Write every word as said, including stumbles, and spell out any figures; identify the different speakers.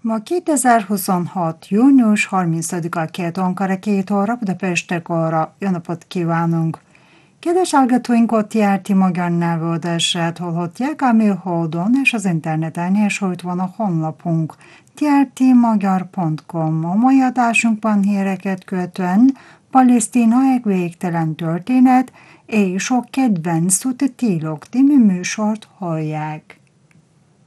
Speaker 1: Ma kétezer-huszonhat. június harmincadika két Ankara két óra Budapestek óra. Jó napot kívánunk! Kedves hallgatóink, ott járti magyar nyelvadását hallhatják a műholdon és az interneten, és ott van a honlapunk té er té magyar pont com. A mai adásunkban híreket követően Palesztina egy végtelen történet és a kedvenc Tuti Tilok című műsort hallják.